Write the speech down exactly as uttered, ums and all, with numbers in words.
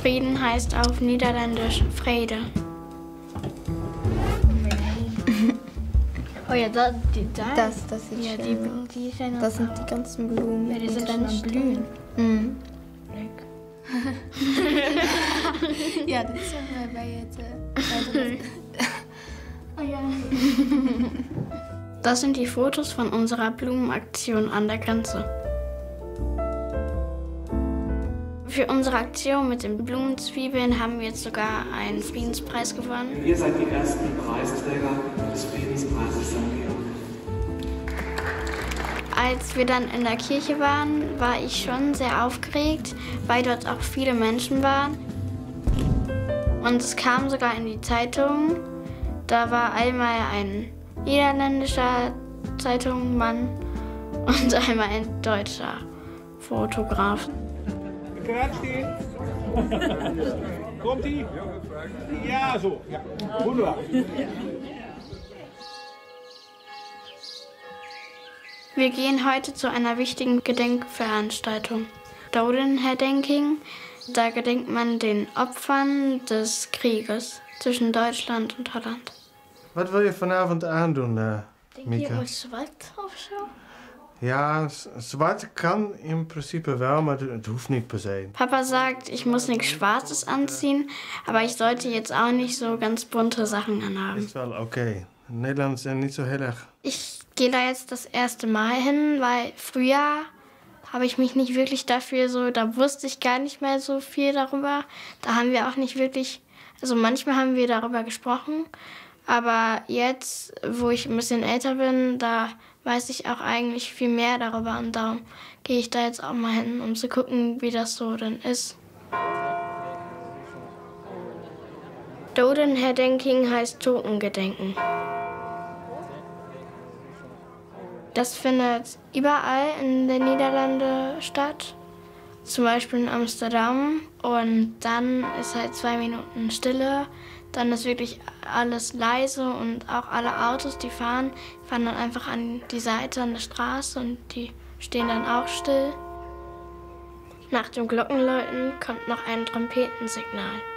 Frieden heißt auf Niederländisch Vrede. Oh ja, da, die, da. Das, das sieht ja, schön die, aus. die sind Das sind die ganzen Blumen. Ja, die sind drin schon am Blühen. Mhm. Leuk. Ja, dit zijn wij bij het... Uh, bij het Oh ja. Das sind die Fotos von unserer Blumenaktion an der Grenze. Für unsere Aktion mit den Blumenzwiebeln haben wir jetzt sogar einen Friedenspreis gewonnen. Ihr seid die ersten Preisträger des Friedenspreises Sankt Georg. Als wir dann in der Kirche waren, war ich schon sehr aufgeregt, weil dort auch viele Menschen waren. Und es kam sogar in die Zeitung. Da war einmal ein niederländischer Zeitungsmann und einmal ein deutscher Fotograf. Grazie. Komt-ie? Ja, so. Ja. Wunderbar. Wir gehen heute zu einer wichtigen Gedenkveranstaltung. Dodenherdenking. Da gedenkt man den Opfern des Krieges zwischen Deutschland und Holland. Wat wil je vanavond aandoen, uh, Mieke? Denk je zwart of zo? Ja, zwart kan in principe wel, maar het hoeft niet per se. Papa sagt, ich muss nichts Schwarzes anziehen, aber ich sollte jetzt auch nicht so ganz bunte Sachen anhaben. Ist wel oké. Okay. Nederland ist ja nicht so heel erg. Ich gehe da jetzt das erste Mal hin, weil früher habe ich mich nicht wirklich dafür so, da wusste ich gar nicht mehr so viel darüber. Da haben wir auch nicht wirklich, also manchmal haben wir darüber gesprochen, aber jetzt, wo ich ein bisschen älter bin, da weiß ich auch eigentlich viel mehr darüber und darum gehe ich da jetzt auch mal hin, um zu gucken, wie das so denn ist. Dodenherdenking heißt Totengedenken. Das findet überall in den Niederlanden statt, zum Beispiel in Amsterdam. Und dann ist halt zwei Minuten Stille, dann ist wirklich alles leise und auch alle Autos, die fahren, fahren dann einfach an die Seite an der Straße und die stehen dann auch still. Nach dem Glockenläuten kommt noch ein Trompetensignal.